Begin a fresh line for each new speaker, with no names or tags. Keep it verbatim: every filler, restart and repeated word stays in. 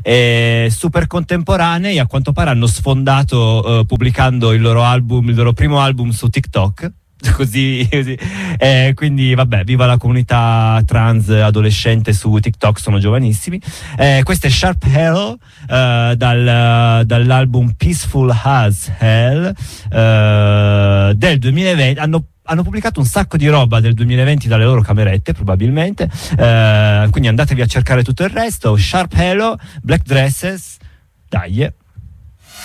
e super contemporanei. A quanto pare hanno sfondato uh, pubblicando il loro album, il loro primo album su TikTok. Così, così. Eh, quindi vabbè, viva la comunità trans adolescente su TikTok, sono giovanissimi. Eh, questo è Sharp Hell eh, dal, dall'album Peaceful as Hell eh, del duemilaventi. Hanno hanno pubblicato un sacco di roba del duemilaventi dalle loro camerette probabilmente, eh, quindi andatevi a cercare tutto il resto. Sharp Hello, Black Dresses, dai.